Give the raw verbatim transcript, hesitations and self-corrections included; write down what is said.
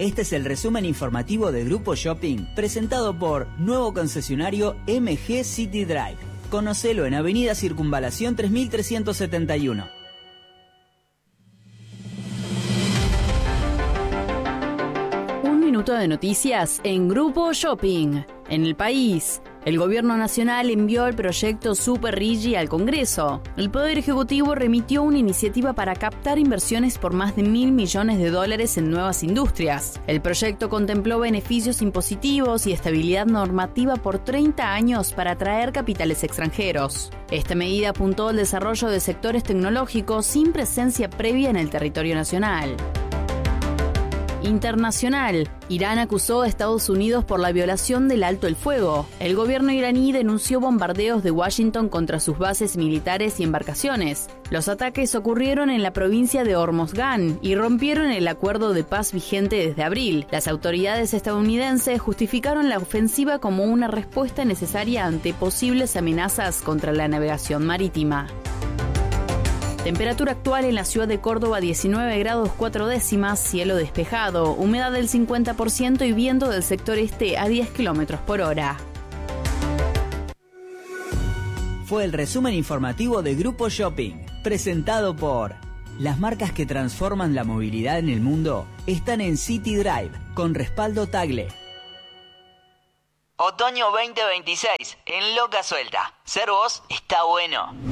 Este es el resumen informativo de Grupo Shopping, presentado por nuevo concesionario M G City Drive. Conocelo en Avenida Circunvalación tres mil trescientos setenta y uno. Un minuto de noticias en Grupo Shopping. En el país, el gobierno nacional envió el proyecto Super Rigi al Congreso. El Poder Ejecutivo remitió una iniciativa para captar inversiones por más de mil millones de dólares en nuevas industrias. El proyecto contempló beneficios impositivos y estabilidad normativa por treinta años para atraer capitales extranjeros. Esta medida apuntó al desarrollo de sectores tecnológicos sin presencia previa en el territorio nacional. Internacional. Irán acusó a Estados Unidos por la violación del alto el fuego. El gobierno iraní denunció bombardeos de Washington contra sus bases militares y embarcaciones. Los ataques ocurrieron en la provincia de Hormozgán y rompieron el acuerdo de paz vigente desde abril. Las autoridades estadounidenses justificaron la ofensiva como una respuesta necesaria ante posibles amenazas contra la navegación marítima. Temperatura actual en la ciudad de Córdoba diecinueve grados cuatro décimas, cielo despejado, humedad del cincuenta por ciento y viento del sector este a diez kilómetros por hora. Fue el resumen informativo de Grupo Shopping, presentado por... Las marcas que transforman la movilidad en el mundo están en City Drive, con respaldo Tagle. Otoño veinte veintiséis, en Loca Suelta. Ser vos está bueno.